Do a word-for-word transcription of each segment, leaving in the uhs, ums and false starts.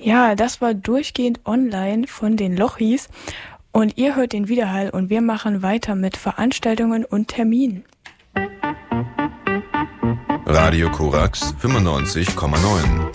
Ja, das war durchgehend online von den Lochis und ihr hört den Widerhall und wir machen weiter mit Veranstaltungen und Terminen. Radio Korax fünfundneunzig Komma neun.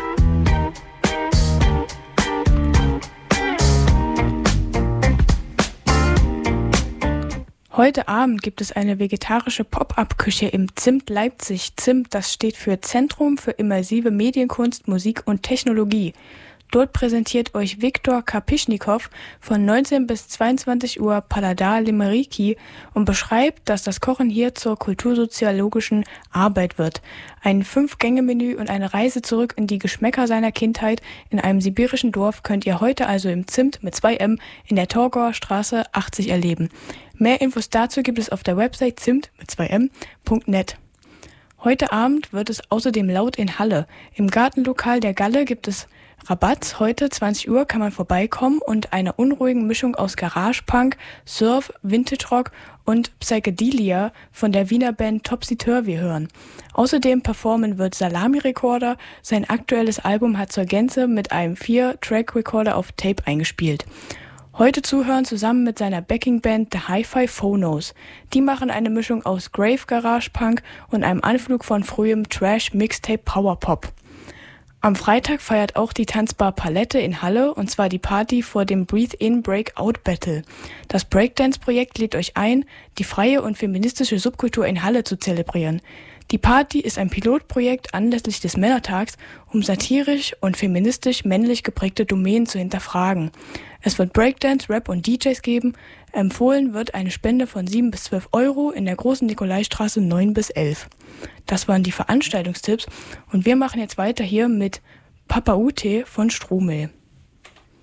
Heute Abend gibt es eine vegetarische Pop-up-Küche im Zimt Leipzig. Zimt, das steht für Zentrum für immersive Medienkunst, Musik und Technologie. Dort präsentiert euch Viktor Kapischnikow von neunzehn bis zweiundzwanzig Uhr Paladar Limeriki und beschreibt, dass das Kochen hier zur kultursoziologischen Arbeit wird. Ein Fünf-Gänge-Menü und eine Reise zurück in die Geschmäcker seiner Kindheit in einem sibirischen Dorf könnt ihr heute also im Zimt mit zwei M in der Torgauer Straße achtzig erleben. Mehr Infos dazu gibt es auf der Website zimt mit zwei m punkt net. Heute Abend wird es außerdem laut in Halle. Im Gartenlokal der Galle gibt es Rabatz. Heute zwanzig Uhr kann man vorbeikommen und einer unruhigen Mischung aus Garage-Punk, Surf, Vintage-Rock und Psychedelia von der Wiener Band Topsy Turvy hören. Außerdem performen wird Salami Recorder. Sein aktuelles Album hat zur Gänze mit einem vier Track Recorder auf Tape eingespielt. Heute zuhören zusammen mit seiner Backing-Band The Hi-Fi Phonos. Die machen eine Mischung aus Grave Garage Punk und einem Anflug von frühem Trash Mixtape Power Pop. Am Freitag feiert auch die Tanzbar Palette in Halle, und zwar die Party vor dem Breathe-In Breakout Battle. Das Breakdance-Projekt lädt euch ein, die freie und feministische Subkultur in Halle zu zelebrieren. Die Party ist ein Pilotprojekt anlässlich des Männertags, um satirisch und feministisch männlich geprägte Domänen zu hinterfragen. Es wird Breakdance, Rap und D Js geben. Empfohlen wird eine Spende von sieben bis zwölf Euro in der Großen Nikolaistraße neun bis elf. Das waren die Veranstaltungstipps und wir machen jetzt weiter hier mit Papa Ute von Strohmill.